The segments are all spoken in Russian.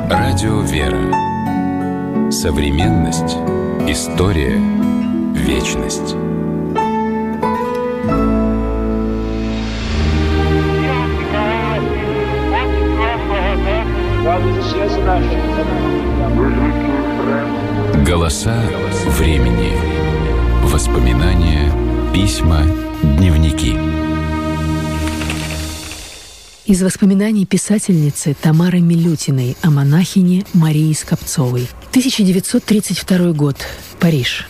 Радио «Вера». Современность. История. Вечность. Голоса времени. Воспоминания, письма, дневники. Из воспоминаний писательницы Тамары Милютиной о монахине Марии Скопцовой. 1932 год. Париж.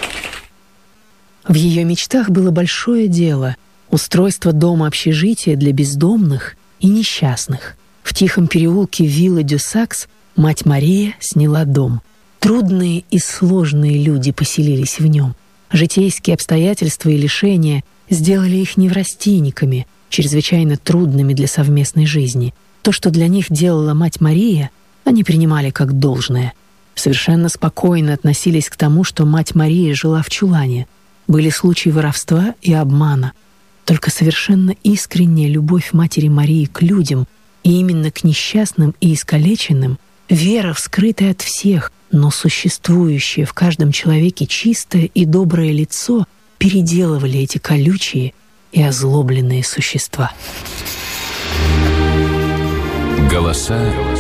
В ее мечтах было большое дело — устройство дома-общежития для бездомных и несчастных. В тихом переулке Вилла-дю-Сакс мать Мария сняла дом. Трудные и сложные люди поселились в нем. Житейские обстоятельства и лишения сделали их неврастенниками, чрезвычайно трудными для совместной жизни. То, что для них делала мать Мария, они принимали как должное. Совершенно спокойно относились к тому, что мать Мария жила в чулане. Были случаи воровства и обмана. Только совершенно искренняя любовь матери Марии к людям, и именно к несчастным и искалеченным, вера, вскрытая от всех, но существующее в каждом человеке чистое и доброе лицо, переделывали эти колючие и озлобленные существа. Голоса